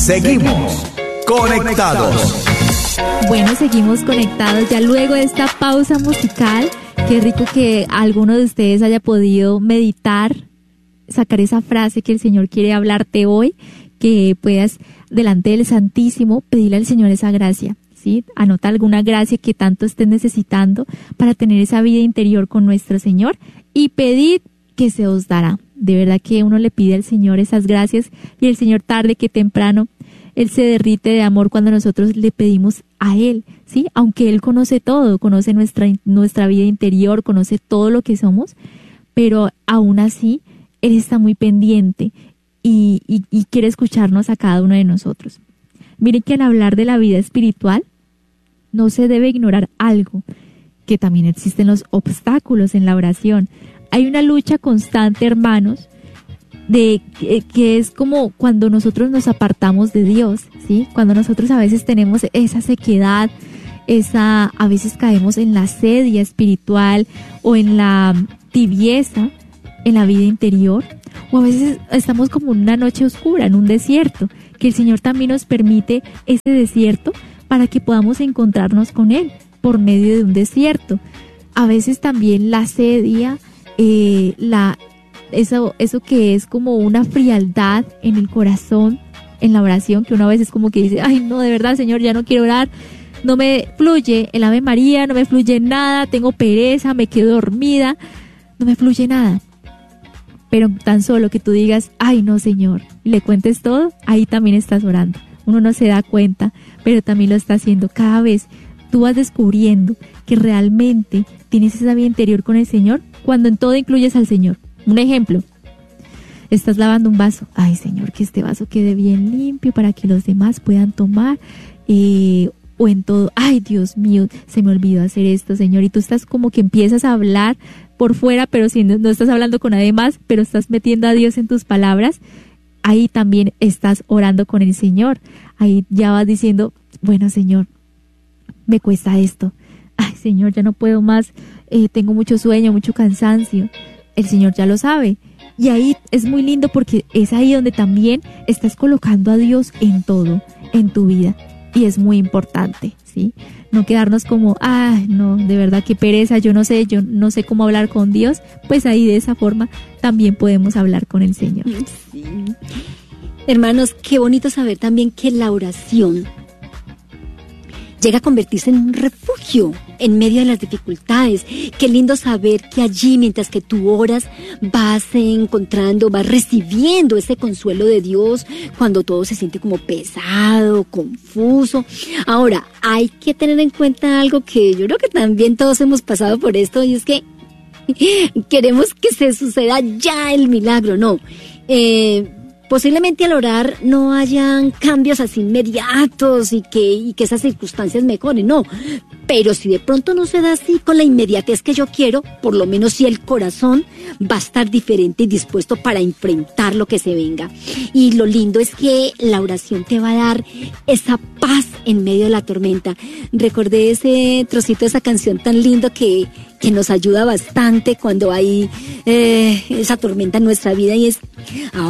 Seguimos conectados. Bueno, seguimos conectados ya luego de esta pausa musical. Qué rico que alguno de ustedes haya podido meditar, sacar esa frase que el Señor quiere hablarte hoy, que puedas delante del Santísimo pedirle al Señor esa gracia, ¿sí? Anota alguna gracia que tanto estés necesitando para tener esa vida interior con nuestro Señor y pedid que se os dará. De verdad que uno le pide al Señor esas gracias y el Señor tarde que temprano Él se derrite de amor cuando nosotros le pedimos a Él, ¿sí? Aunque Él conoce todo, conoce nuestra vida interior, conoce todo lo que somos, pero aún así Él está muy pendiente y quiere escucharnos a cada uno de nosotros. Miren que al hablar de la vida espiritual no se debe ignorar algo, que también existen los obstáculos en la oración. Hay una lucha constante, hermanos, que es como cuando nosotros nos apartamos de Dios, ¿sí? Cuando nosotros a veces tenemos esa sequedad, a veces caemos en la sedia espiritual o en la tibieza en la vida interior, o a veces estamos como en una noche oscura, en un desierto, que el Señor también nos permite ese desierto para que podamos encontrarnos con Él por medio de un desierto. A veces también la sedia, eso que es como una frialdad en el corazón, en la oración, que uno a veces como que dice, ay no, de verdad Señor, ya no quiero orar, no me fluye el Ave María, no me fluye nada, tengo pereza, me quedo dormida, no me fluye nada. Pero tan solo que tú digas, ay no Señor, y le cuentes todo, ahí también estás orando. Uno no se da cuenta, pero también lo está haciendo. Cada vez tú vas descubriendo que realmente tienes esa vida interior con el Señor cuando en todo incluyes al Señor. Un ejemplo, estás lavando un vaso. Ay, Señor, que este vaso quede bien limpio para que los demás puedan tomar. O en todo, ay, Dios mío, se me olvidó hacer esto, Señor. Y tú estás como que empiezas a hablar por fuera, pero si no estás hablando con nadie más, pero estás metiendo a Dios en tus palabras. Ahí también estás orando con el Señor. Ahí ya vas diciendo, bueno, Señor, me cuesta esto. Ay, Señor, ya no puedo más. Tengo mucho sueño, mucho cansancio. El Señor ya lo sabe. Y ahí es muy lindo porque es ahí donde también estás colocando a Dios en todo, en tu vida. Y es muy importante, ¿sí? No quedarnos como, ay, no, de verdad qué pereza, yo no sé cómo hablar con Dios. Pues ahí de esa forma también podemos hablar con el Señor. Sí. Hermanos, qué bonito saber también que la oración llega a convertirse en un refugio en medio de las dificultades. Qué lindo saber que allí, mientras que tú oras, vas encontrando, vas recibiendo ese consuelo de Dios cuando todo se siente como pesado, confuso. Ahora, hay que tener en cuenta algo que yo creo que también todos hemos pasado por esto, y es que queremos que se suceda ya el milagro, ¿no? Posiblemente al orar no hayan cambios así inmediatos y que esas circunstancias mejoren, no. Pero si de pronto no se da así con la inmediatez que yo quiero, por lo menos si el corazón va a estar diferente y dispuesto para enfrentar lo que se venga. Y lo lindo es que la oración te va a dar esa paz en medio de la tormenta. Recordé ese trocito de esa canción tan lindo que nos ayuda bastante cuando hay esa tormenta en nuestra vida, y es: